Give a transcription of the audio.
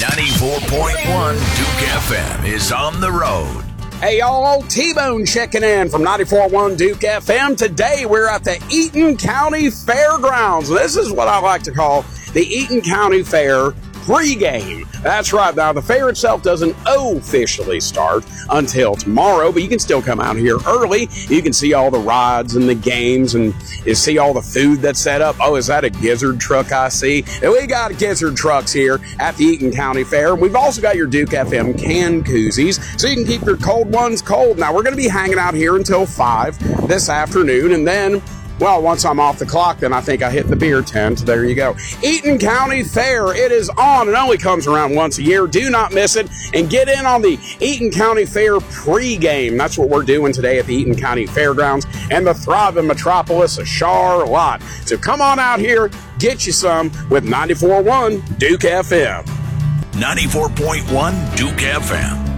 94.1 Duke FM is on the road. Hey, y'all, T-Bone checking in from 94.1 Duke FM. Today, we're at the Eaton County Fairgrounds. This is what I like to call the Eaton County Fair pregame. That's right. Now, the fair itself doesn't officially start until tomorrow, but you can still come out here early. You can see all the rides and the games and you see all the food that's set up. Oh, is that a gizzard truck I see? And we got gizzard trucks here at the Eaton County Fair. We've also got your Duke FM can koozies, so you can keep your cold ones cold. Now, we're going to be hanging out here until 5 this afternoon, and then well, once I'm off the clock, then I think I hit the beer tent. There you go. Eaton County Fair. It is on. It only comes around once a year. Do not miss it. And get in on the Eaton County Fair pregame. That's what we're doing today at the Eaton County Fairgrounds and the thriving metropolis of Charlotte. So come on out here. Get you some with 94.1 Duke FM. 94.1 Duke FM.